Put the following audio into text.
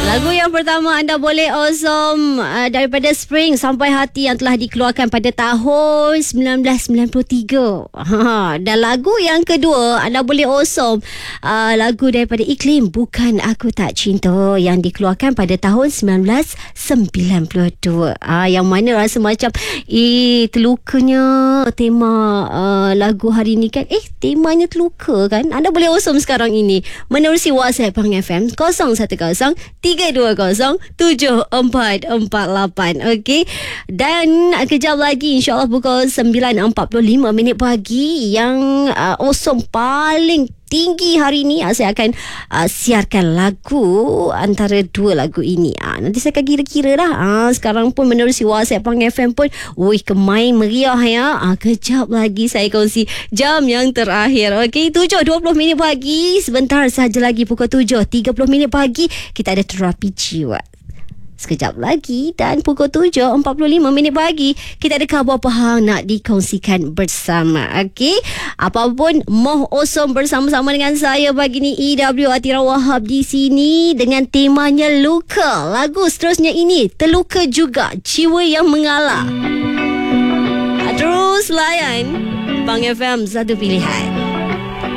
Lagu yang pertama anda boleh awesome daripada Spring Sampai Hati yang telah dikeluarkan pada tahun 1993. Dan lagu yang kedua anda boleh awesome lagu daripada Iklim Bukan Aku Tak Cinta yang dikeluarkan pada tahun 1992. Yang mana rasa macam terlukanya tema lagu hari ni kan. Temanya terluka kan. Anda boleh awesome sekarang ini menerusi WhatsApp Pang FM 010-320-7448. Okey. Dan kejap lagi insyaAllah pukul 9.45 pagi yang awesome paling tinggi hari ni, saya akan siarkan lagu antara dua lagu ini. Nanti saya akan kira-kira dah. Sekarang pun menerusi WhatsApp Pang FM pun kemain meriah ya. Kejap lagi saya kongsi jam yang terakhir. Okey, 7.20 pagi. Sebentar saja lagi pukul 7.30 pagi kita ada terapi jiwa. Sekejap lagi dan pukul 7.45 pagi kita ada khabar apa hang nak dikongsikan bersama. Okey, apapun moh awesome bersama-sama dengan saya pagi ni EW Atira Wahab di sini dengan temanya luka. Lagu seterusnya ini terluka juga, jiwa yang mengalah. Terus layan Pang FM, satu pilihan.